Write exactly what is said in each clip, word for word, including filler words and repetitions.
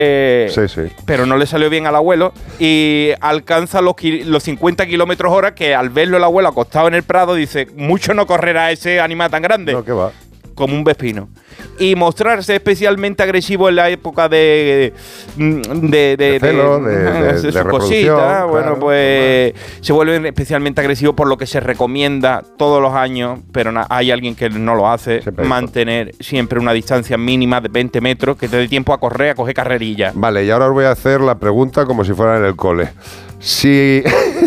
Eh, Sí, sí. Pero no le salió bien al abuelo y alcanza los, ki- los cincuenta kilómetros hora que al verlo el abuelo acostado en el prado dice, mucho no correrá ese animal tan grande. No, que va. Como un vespino. Y mostrarse especialmente agresivo en la época de de de, De celo, de- de- de su reproducción, cosita, claro, bueno, pues se vuelven especialmente agresivos, por lo que se recomienda todos los años, pero na- hay alguien que no lo hace, Siempre hay mantener siempre una distancia mínima de veinte metros que te dé tiempo a correr, a coger carrerilla. Vale, y ahora os voy a hacer la pregunta como si fuera en el cole. Si,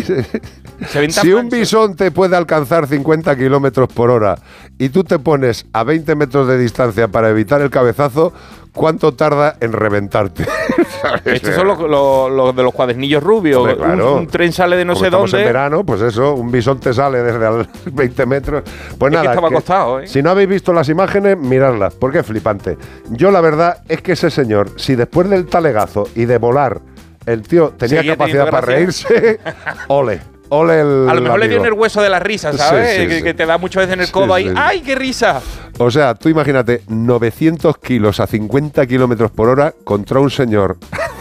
Se ven tan si un mansos. bisonte puede alcanzar cincuenta kilómetros por hora y tú te pones a veinte metros de distancia para evitar el cabezazo, ¿cuánto tarda en reventarte? ¿Sabes? Estos son los, los- los de los cuadernillos rubios. Hombre, claro. un, un tren sale de no Como sé estamos dónde. en verano, pues eso, un bisonte sale desde al veinte metros. Pues Es que nada, estaba que acostado, ¿eh? si no habéis visto las imágenes, miradlas, porque es flipante. Yo la verdad es que ese señor, si después del talegazo y de volar, el tío tenía Seguía capacidad teniendo para gracia. reírse, ole, ole el A lo mejor le dio en el amigo. hueso de la risa, ¿sabes? Sí, sí, que, sí. que te da muchas veces en el Sí, codo ahí. sí. ¡Ay, qué risa! O sea, tú imagínate, novecientos kilos a cincuenta kilómetros por hora contra un señor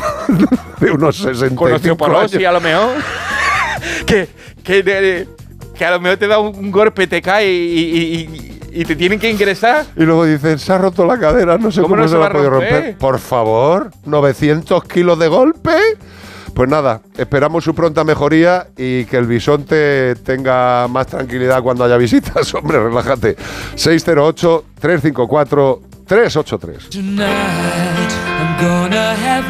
de unos sesenta Con y cinco osteoporosis, años. a lo mejor. que, que, de- que a lo mejor te da un, un golpe, te cae y, y- y- y te tienen que ingresar. Y luego dicen, se ha roto la cadera, no sé ¿Cómo cómo, no se se la va ha a podido romper? romper. Por favor, novecientos kilos de golpe. Pues nada, esperamos su pronta mejoría y que el bisonte tenga más tranquilidad cuando haya visitas. Hombre, relájate. seis cero ocho, tres cinco cuatro, tres ocho tres. Tonight, I'm gonna have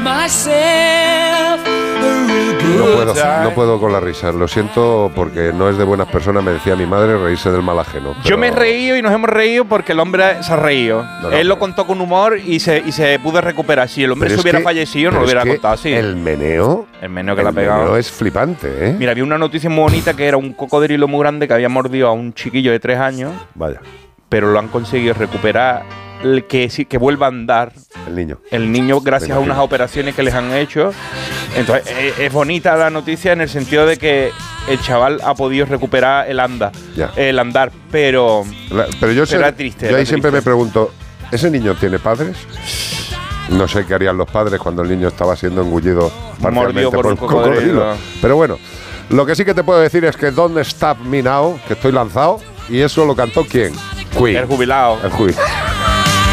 myself a real good No puedo, time. no puedo con la risa. Lo siento porque no es de buenas personas, me decía mi madre, reírse del mal ajeno. Yo pero- me he reído y nos hemos reído porque el hombre se ha reído. No, no, Él lo pero- contó con humor y se, y se pudo recuperar. Si el hombre Pero se es hubiera que- fallecido, no pero lo es hubiera que contado así. El meneo. El meneo que el le ha pegado. meneo es flipante, ¿eh? Mira, había una noticia muy bonita que era un cocodrilo muy grande que había mordido a un chiquillo de tres años, Vaya, pero lo han conseguido recuperar, el que, sí- que vuelva a andar el niño. el niño gracias Me a unas imagino. operaciones que les han hecho. Entonces, es, es bonita la noticia en el sentido de que el chaval ha podido recuperar el anda, Ya. el andar, pero La- pero yo, sé- Era triste, yo era ahí siempre triste. me pregunto, ¿ese niño tiene padres? No sé qué harían los padres cuando el niño estaba siendo engullido parcialmente Mordido por un cocodrilo. Pero bueno, lo que sí que te puedo decir es que Don't Stop Me Now, que estoy lanzado, y eso lo cantó ¿quién? Queen. el jubilado. El jubilado.